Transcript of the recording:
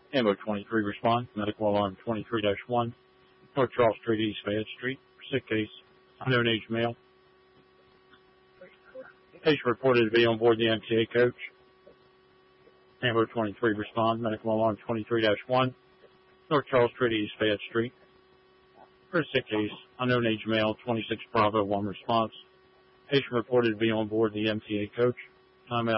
Ambo 23 respond. Medical alarm 23-1. North Charles Street, East Fayette Street. Sick case. Unknown age male. Patient reported to be on board the MTA coach. Ambo 23 respond. Medical alarm 23-1. North Charles Street, East Fayette Street. For a sick case. Unknown age male. 26 Bravo 1 response. Patient reported to be on board the MTA coach. Timeout.